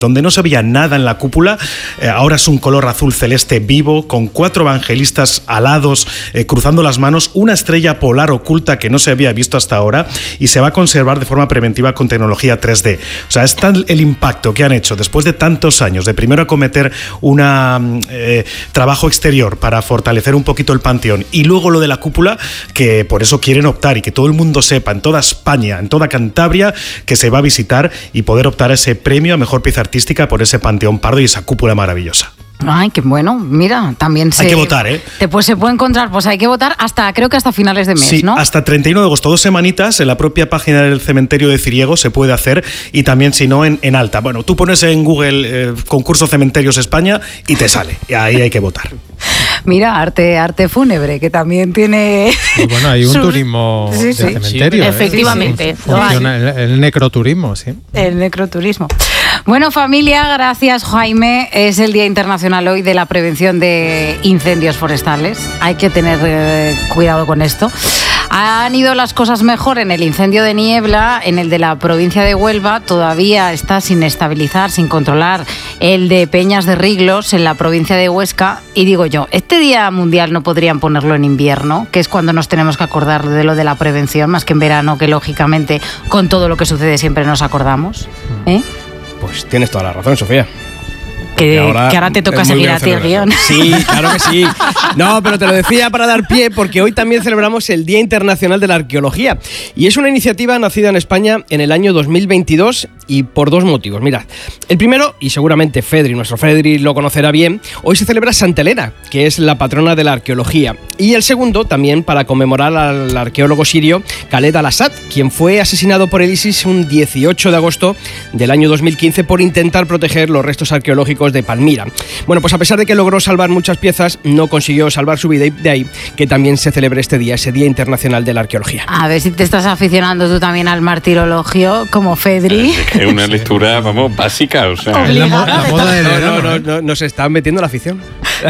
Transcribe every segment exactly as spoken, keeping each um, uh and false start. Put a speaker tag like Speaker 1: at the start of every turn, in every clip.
Speaker 1: donde no se veía nada en la cúpula, eh, ahora es un color azul celeste vivo, con cuatro evangelistas alados eh, cruzando las manos, una estrella polar oculta que no se había visto hasta ahora y se va a conservar de forma preventiva con tecnología tres D. O sea, es tal el impacto que han hecho después de tantos años de primero acometer un eh, trabajo exterior para fortalecer un poquito el panteón y luego lo de la cúpula, que por eso quieren optar y que todo el mundo sepa en toda España, en toda Cantabria, que se va a visitar y poder optar a ese premio a mejor pieza artística por ese panteón pardo y esa cúpula maravillosa.
Speaker 2: Ay, qué bueno, mira, también se...
Speaker 1: Hay que votar, ¿eh?
Speaker 2: Te, pues se puede encontrar, pues hay que votar hasta, creo que hasta finales de mes,
Speaker 1: sí,
Speaker 2: ¿no?
Speaker 1: Hasta treinta y uno de agosto, dos semanitas, en la propia página del cementerio de Ciriego se puede hacer y también, si no, en, en alta. Bueno, tú pones en Google eh, concurso Cementerios España y te sale, y ahí hay que votar.
Speaker 2: Mira, arte, arte fúnebre, que también tiene...
Speaker 3: Y bueno, hay un
Speaker 2: Su...
Speaker 3: turismo
Speaker 2: sí,
Speaker 3: de
Speaker 2: sí.
Speaker 3: cementerio.
Speaker 4: Sí, efectivamente.
Speaker 3: ¿eh? Funciona el, el necroturismo, sí.
Speaker 2: El necroturismo. Bueno, familia, gracias, Jaime. Es el Día Internacional hoy de la prevención de incendios forestales. Hay que tener eh, cuidado con esto. Han ido las cosas mejor en el incendio de Niebla, en el de la provincia de Huelva. Todavía está sin estabilizar, sin controlar el de Peñas de Riglos, en la provincia de Huesca. Y digo yo, ¿este Día Mundial no podrían ponerlo en invierno? Que es cuando nos tenemos que acordar de lo de la prevención, más que en verano, que lógicamente con todo lo que sucede siempre nos acordamos. ¿Eh?
Speaker 5: Pues tienes toda la razón, Sofía.
Speaker 2: Que ahora, que ahora te toca seguir a ti el guión.
Speaker 5: Sí, claro que sí. No, pero te lo decía para dar pie porque hoy también celebramos el Día Internacional de la Arqueología y es una iniciativa nacida en España en el año dos mil veintidós y por dos motivos. Mirad, el primero, y seguramente Fedri, nuestro Fedri lo conocerá bien, hoy se celebra Santa Elena, que es la patrona de la arqueología. Y el segundo, también para conmemorar al arqueólogo sirio Khaled al-Assad, quien fue asesinado por el ISIS un dieciocho de agosto del año dos mil quince por intentar proteger los restos arqueológicos de Palmira. Bueno, pues a pesar de que logró salvar muchas piezas, no consiguió salvar su vida y de ahí que también se celebre este día, ese Día Internacional de la Arqueología.
Speaker 2: A ver si te estás aficionando tú también al martirologio, como Fedri.
Speaker 6: Es una lectura, vamos, básica, o sea...
Speaker 3: Es la, mo- la moda de
Speaker 5: No,
Speaker 3: verano,
Speaker 5: no, no,
Speaker 3: ¿eh?
Speaker 5: no, nos están metiendo la afición.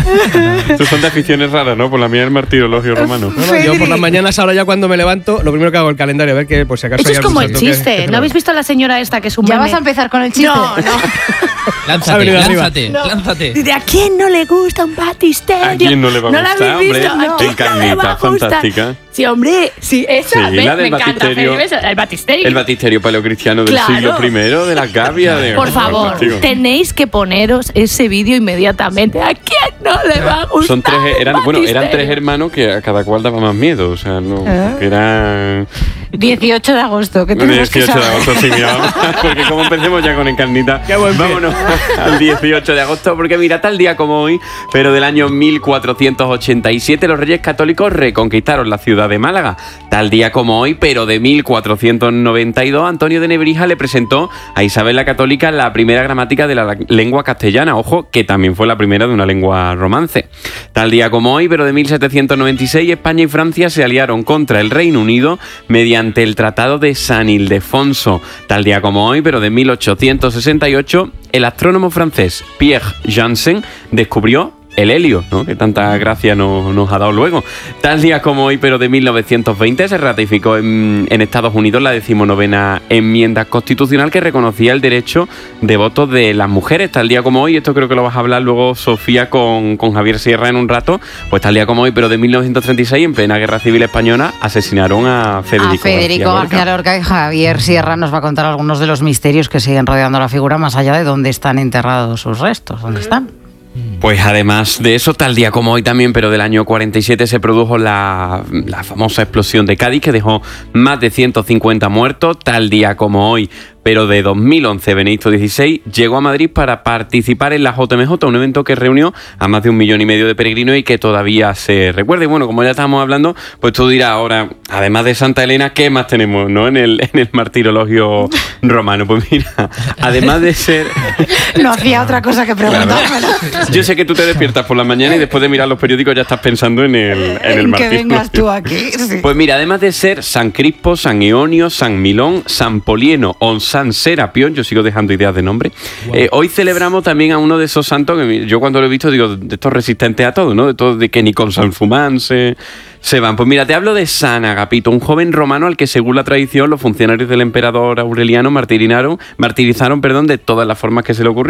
Speaker 6: Estos son de aficiones raras, ¿no? Por la mía el martirologio romano.
Speaker 5: No, no, yo por las mañanas ahora ya cuando me levanto, lo primero que hago es el calendario, a ver que por si acaso...
Speaker 4: Eso
Speaker 5: hay
Speaker 4: es
Speaker 5: algún
Speaker 4: como el
Speaker 5: santo que-
Speaker 4: chiste.
Speaker 5: que
Speaker 4: ¿No habéis visto a la señora esta que es un
Speaker 2: ¿Ya
Speaker 4: meme?
Speaker 2: vas a empezar con el chiste?
Speaker 4: No, no.
Speaker 3: Lánzate,
Speaker 5: venido arriba.
Speaker 3: lánzate,
Speaker 4: No.
Speaker 3: lánzate.
Speaker 4: ¿De a quién no le gusta un batisterio?
Speaker 6: ¿A quién no le va a
Speaker 4: ¿No
Speaker 6: gustar,
Speaker 4: la habéis visto?
Speaker 6: hombre?
Speaker 4: ¿A
Speaker 6: En
Speaker 4: quién no le
Speaker 6: carnita,
Speaker 4: va a gustar?
Speaker 6: fantástica.
Speaker 4: Sí, hombre, sí, esa,
Speaker 6: Sí,
Speaker 4: ¿ves?
Speaker 6: la del
Speaker 4: Me encanta,
Speaker 6: batisterio.
Speaker 4: Felipe, el batisterio.
Speaker 6: El batisterio paleocristiano del
Speaker 4: Claro.
Speaker 6: siglo primero, de la Gavia. De...
Speaker 4: Por favor,
Speaker 6: Fantástico.
Speaker 4: tenéis que poneros ese vídeo inmediatamente. ¿A quién no le va a gustar?
Speaker 6: Son tres, eran,
Speaker 4: un
Speaker 6: bueno, eran
Speaker 4: batisterio?
Speaker 6: tres hermanos que a cada cual daba más miedo, o sea, no,
Speaker 4: Ah.
Speaker 6: que eran...
Speaker 2: dieciocho de agosto, que
Speaker 6: El
Speaker 2: tenemos que
Speaker 6: dieciocho de
Speaker 2: saber.
Speaker 6: agosto, sí, mira, vamos, porque como empecemos ya con Encarnita,
Speaker 5: Qué buen pie.
Speaker 6: vámonos al dieciocho de agosto, porque mira, tal día como hoy, pero del año mil cuatrocientos ochenta y siete, los Reyes Católicos reconquistaron la ciudad de Málaga. Tal día como hoy, pero de mil cuatrocientos noventa y dos, Antonio de Nebrija le presentó a Isabel la Católica la primera gramática de la lengua castellana, ojo, que también fue la primera de una lengua romance. Tal día como hoy, pero de mil setecientos noventa y seis, España y Francia se aliaron contra el Reino Unido mediante el Tratado de San Ildefonso. Tal día como hoy, pero de mil ochocientos sesenta y ocho, el astrónomo francés Pierre Janssen descubrió el helio, ¿no? Que tanta gracia nos, nos ha dado luego. Tal día como hoy, pero de mil novecientos veinte, se ratificó en, en Estados Unidos la decimonovena enmienda constitucional que reconocía el derecho de voto de las mujeres. Tal día como hoy, esto creo que lo vas a hablar luego, Sofía, con, con Javier Sierra en un rato, pues tal día como hoy, pero de mil novecientos treinta y seis, en plena Guerra Civil Española, asesinaron a Federico,
Speaker 2: A Federico
Speaker 6: García
Speaker 2: García Lorca y Javier Sierra nos va a contar algunos de los misterios que siguen rodeando a la figura, más allá de dónde están enterrados sus restos, dónde están.
Speaker 6: Pues además de eso, tal día como hoy también, pero del año cuarenta y siete, se produjo la, la famosa explosión de Cádiz, que dejó más de ciento cincuenta muertos. Tal día como hoy, pero de dos mil once, Benedicto dieciséis llegó a Madrid para participar en la J M J, un evento que reunió a más de un millón y medio de peregrinos y que todavía se recuerda. Y bueno, como ya estábamos hablando, pues tú dirás ahora, además de Santa Elena, ¿qué más tenemos, no? En el, en el martirologio romano. Pues mira, además de ser...
Speaker 2: No hacía otra cosa que preguntármelo.
Speaker 6: Yo sé que tú te despiertas por la mañana y después de mirar los periódicos ya estás pensando en el, en el
Speaker 2: En que
Speaker 6: martirologio.
Speaker 2: vengas tú aquí. Sí.
Speaker 6: Pues mira, además de ser San Crispo, San Eonio, San Milón, San Polieno o San Serapión, yo sigo dejando ideas de nombre. Wow. Eh, hoy celebramos también a uno de esos santos que yo cuando lo he visto digo, de estos resistentes a todo, ¿no? De todo, de que ni con San Fumán se, se van. Pues mira, te hablo de San Agapito, un joven romano al que según la tradición los funcionarios del emperador Aureliano martirizaron, martirizaron perdón, de todas las formas que se le ocurrió.